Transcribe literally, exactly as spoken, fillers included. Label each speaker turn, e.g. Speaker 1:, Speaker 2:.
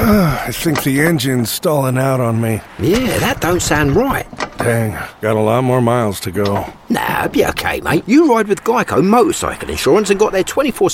Speaker 1: I think the engine's stalling out on me.
Speaker 2: Yeah, that don't sound right.
Speaker 1: Dang, got a lot more miles to go.
Speaker 2: Nah, be okay, mate. You ride with Geico Motorcycle Insurance and got their twenty-four